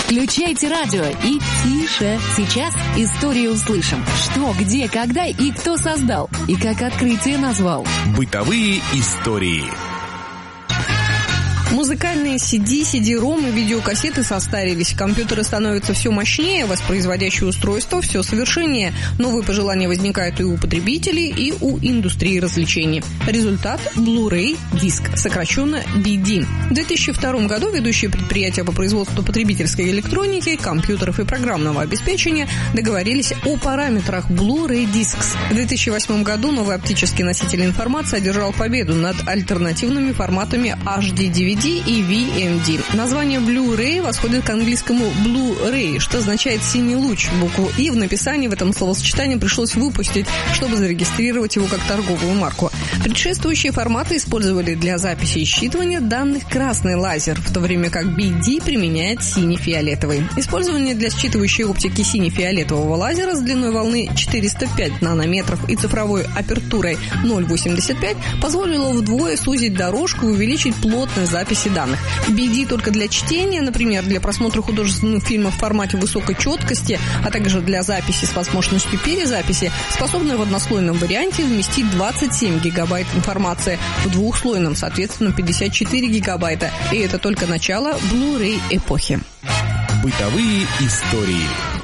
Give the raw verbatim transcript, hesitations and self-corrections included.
Включайте радио и тише. Сейчас историю услышим. Что, где, когда и кто создал. И как открытие назвал. Бытовые истории. Музыкальные си ди, си ди-ром и видеокассеты состарились. Компьютеры становятся все мощнее, воспроизводящие устройства все совершеннее. Новые пожелания возникают и у потребителей, и у индустрии развлечений. Результат – Blu-ray диск, сокращенно би ди. В две тысячи втором году ведущие предприятия по производству потребительской электроники, компьютеров и программного обеспечения договорились о параметрах Blu-ray Discs. В две тысячи восьмом году новый оптический носитель информации одержал победу над альтернативными форматами эйч ди ди ви ди и ви эм ди. Название Blu-ray восходит к английскому Blu-ray, что означает «синий луч». Букву «и» в написании в этом словосочетании пришлось выпустить, чтобы зарегистрировать его как торговую марку. Предшествующие форматы использовали для записи и считывания данных красный лазер, в то время как би ди применяет синий-фиолетовый. Использование для считывающей оптики сине-фиолетового лазера с длиной волны четыреста пять нанометров и цифровой апертурой ноль целых восемьдесят пять позволило вдвое сузить дорожку и увеличить плотность записи данных. би ди только для чтения, например, для просмотра художественных фильмов в формате высокой четкости, а также для записи с возможностью перезаписи, способны в однослойном варианте вместить двадцать семь гигабайт информации, в двухслойном, соответственно, пятьдесят четыре гигабайта. И это только начало Blu-ray эпохи. Бытовые истории.